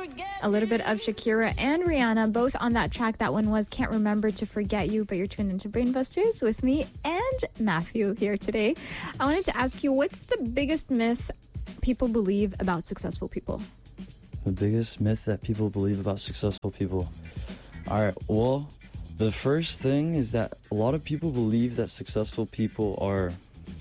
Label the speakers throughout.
Speaker 1: A little bit of Shakira and Rihanna, both on that track. That one was Can't Remember to Forget You, but you're tuned into Brainbusters with me and Matthew here today. I wanted to ask you, what's the biggest myth people believe about successful people?
Speaker 2: The biggest myth that people believe about successful people. All right, well, the first thing is that a lot of people believe that successful people are,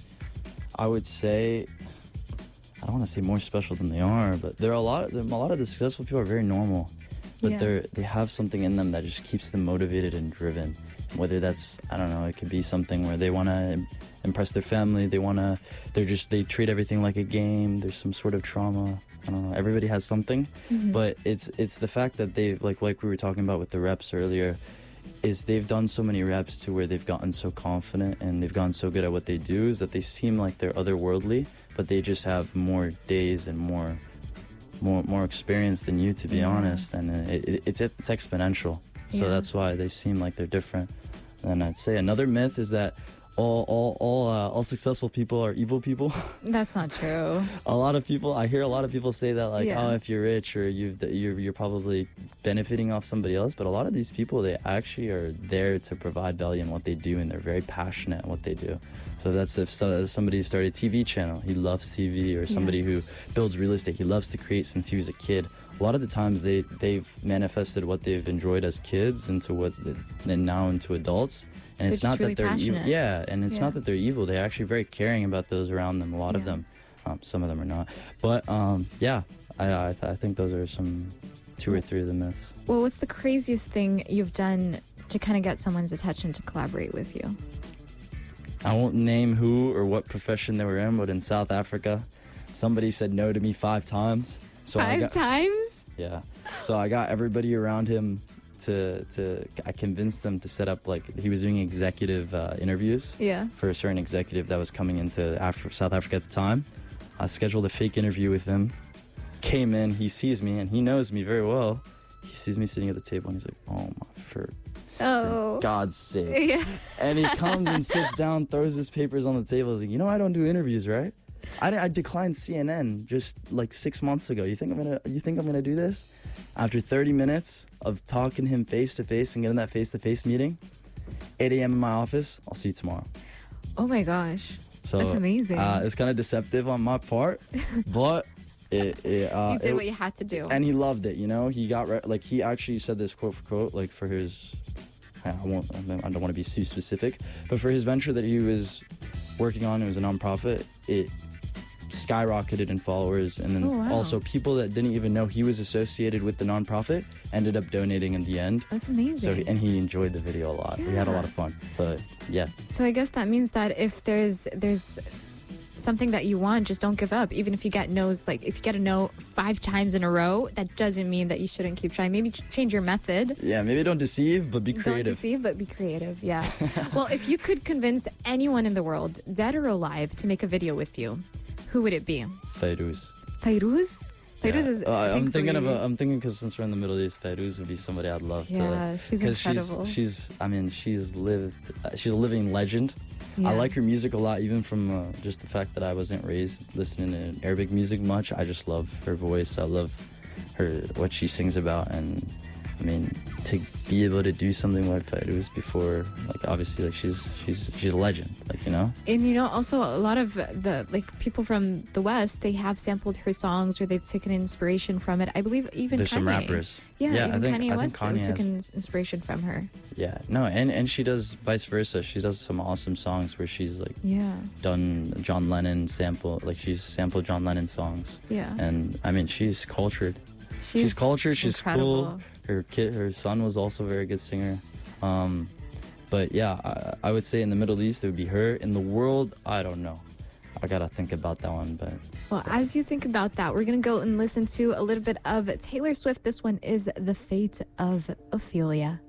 Speaker 2: I would say, I don't want to say more special than they are, but there are a lot of the successful people are very normal, but they have something in them that just keeps them motivated and driven. Whether that's, I don't know, it could be something where they want to impress their family, they treat everything like a game. There's some sort of trauma. I don't know. Everybody has something, but it's the fact that they've like we were talking about with the reps earlier, is they've done so many reps to where they've gotten so confident and they've gotten so good at what they do, is that they seem like they're otherworldly, but they just have more days and more experience than you, to be honest, and it's exponential. So that's why they seem like they're different. And I'd say another myth is that all successful people are evil people.
Speaker 1: That's not true.
Speaker 2: I hear a lot of people say that, like, oh, if you're rich or you're probably benefiting off somebody else. But a lot of these people, they actually are there to provide value in what they do, and they're very passionate in what they do. So that's if somebody started a TV channel, he loves TV, or somebody who builds real estate, he loves to create since he was a kid. A lot of the times they've manifested what they've enjoyed as kids into now into adults. And it's not that they're evil. Yeah, and it's not that they're evil. They're actually very caring about those around them. A lot of them. Some of them are not. But I think those are some 2 or 3 of the myths.
Speaker 1: Well, what's the craziest thing you've done to kind of get someone's attention to collaborate with you?
Speaker 2: I won't name who or what profession they were in, but in South Africa, somebody said no to me 5 times. So
Speaker 1: 5 times?
Speaker 2: Yeah. So I got everybody around him I convinced them to set up, like, he was doing executive interviews for a certain executive that was coming into South Africa at the time. I scheduled a fake interview with him, came in, he sees me, and he knows me very well. He sees me sitting at the table, and he's like, for God's sake. Yeah. And he comes and sits down, throws his papers on the table. He's like, I don't do interviews, right? I declined CNN just like 6 months ago. You think I'm gonna do this? After 30 minutes of talking to him face to face and getting that face to face meeting, 8 a.m. in my office. I'll see you tomorrow.
Speaker 1: Oh my gosh,
Speaker 2: so
Speaker 1: that's amazing.
Speaker 2: It's kind of deceptive on my part, but you
Speaker 1: did what you had to do,
Speaker 2: and he loved it. He got he actually said this quote for quote, like, for his. I don't want to be too specific, but for his venture that he was working on, it was a nonprofit. It skyrocketed in followers, and then also people that didn't even know he was associated with the nonprofit ended up donating in the end.
Speaker 1: That's amazing.
Speaker 2: And he enjoyed the video a lot. We had a lot of fun. So
Speaker 1: so I guess that means that if there's something that you want, just don't give up. Even if you get no's, like if you get a no 5 times in a row, that doesn't mean that you shouldn't keep trying. Maybe change your method.
Speaker 2: Yeah, maybe don't deceive, but be creative.
Speaker 1: Don't deceive, but be creative, yeah. Well, if you could convince anyone in the world, dead or alive, to make a video with you, who would it be?
Speaker 2: Fairuz.
Speaker 1: Fairuz? Fairuz is.
Speaker 2: I'm thinking because since we're in the Middle East, Fairuz would be somebody I'd love to.
Speaker 1: Yeah, she's incredible.
Speaker 2: She's a living legend. Yeah. I like her music a lot, even from just the fact that I wasn't raised listening to Arabic music much. I just love her voice. I love what she sings about, and I mean, to be able to do something like Fairuz before, like, obviously, like, she's a legend, like,
Speaker 1: And also a lot of the, like, people from the West, they have sampled her songs, or they've taken inspiration from it. I believe even
Speaker 2: there's
Speaker 1: Kanye.
Speaker 2: Some rappers.
Speaker 1: Yeah, even Kanye West took inspiration from her.
Speaker 2: Yeah, no, and she does vice versa. She does some awesome songs where she's like done John Lennon sample, like she's sampled John Lennon songs. Yeah, and I mean, she's cultured. She's cultured. She's incredible. Cool. Her son was also a very good singer. But yeah, I would say in the Middle East, it would be her. In the world, I don't know. I gotta think about that one. But
Speaker 1: well, as you think about that, we're gonna go and listen to a little bit of Taylor Swift. This one is The Fate of Ophelia.